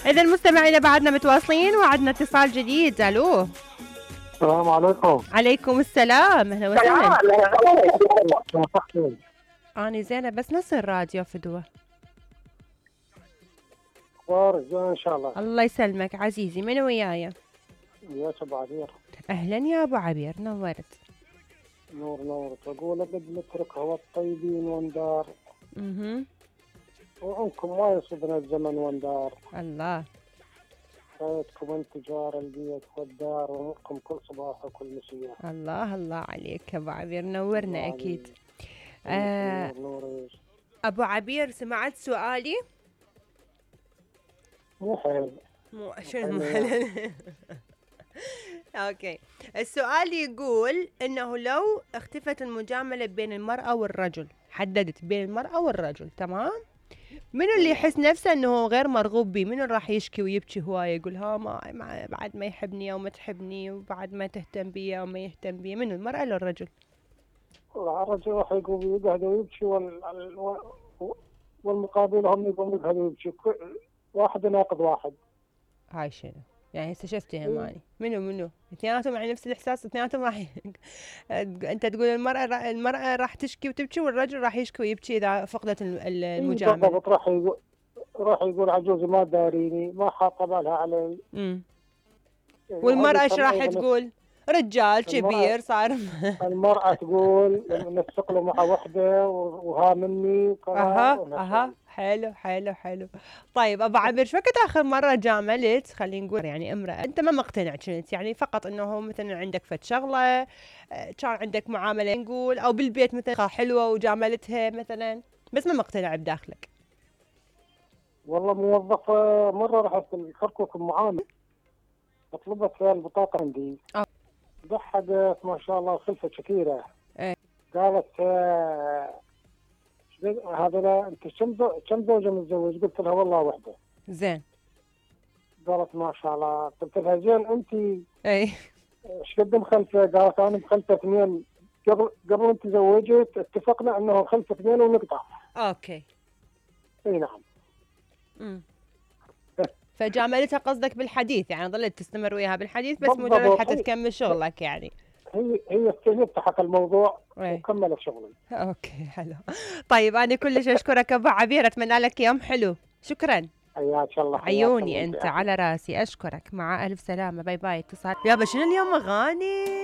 إذا مستمعينا بعدنا متواصلين وعدنا اتصال جديد. ألو. السلام عليكم. عليكم السلام، أهلا وسهلا. سلام. أنا زينة بس نص الراديو فدوة. اخبارك زين ان شاء الله. الله يسلمك عزيزي، من وياي؟ يا ابو عبير. أهلا يا أبو عبير، نورت. نور تقول قد نترك هوى الطيبين وندار. وعنكم ما يصبنا الزمن وندار. الله. خيتكم انت جار البيت والدار واموركم كل صباح وكل مسيح. الله الله عليك يا أبو عبير، نورنا أكيد. نور. أبو عبير سمعت سؤالي؟ مو حلو. شنو مو حلو؟ اوكي، السؤال يقول انه لو اختفت المجاملة بين المرأة والرجل، حددت بين المرأة والرجل، تمام؟ منو اللي يحس نفسه انه غير مرغوب به؟ منو راح يشكي ويبكي هواية يقول ها ما بعد ما يحبني او ما تحبني وبعد ما تهتم بي او ما يهتم بي؟ منو، المرأة ولا الرجل؟ الرجل راح يقوم يقعد ويبكي والمقابل هم يقوم يقعد ويبكي، واحد يناقض واحد. هاي شنو؟ يعني هسه شفتها ماني منو اثنيناتهم على نفس الاحساس، اثنيناتهم راح انت تقول المرأة راح تشكي وتبكي والرجل راح يشكي ويبكي اذا فقدت المجاملة. بالضبط. راح يقول عجوزي ما داريني، ما حاطه بالها علي. والمرأة ايش راح تقول؟ رجال كبير صار. المرأة تقول نسق له مع وحدة وها مني وكذا. اها حلو. طيب ابو عبير، شو وقت اخر مرة جاملت، خلينا نقول يعني امرأة انت ما مقتنع كنت، يعني فقط انه مثلا عندك فد شغلة، كان عندك معاملة نقول، او بالبيت مثلا حلوة وجاملتها مثلا بس ما مقتنع بداخلك؟ والله موظفة مرة رحت الكركوك المعامل، طلبت فيها البطاقة عندي. ضحكت ما شاء الله وخلفت شكيرة. قالت هذا انت كم زوجة متزوج؟ قلت لها والله وحدة. زين. قالت ما شاء الله. قلت لها زين انت اي ايش قد مخلفة؟ قالت انا مخلفة 2. قبل انت زوجت اتفقنا انه خلفة 2 ونقطع. اوكي. اي نعم. فجاملتها قصدك بالحديث، يعني ظلت تستمر وياها بالحديث بس مجرد حتى تكمل شغلك يعني. هي استجبت حق الموضوع وكملت شغلي. اوكي حلو. طيب انا كلش اشكرك ابو عبير، اتمنى لك يوم حلو. شكرا. حياك الله. عيوني انت على راسي، اشكرك، مع الف سلامه، باي باي. اتصال يابا، شنو اليوم اغاني؟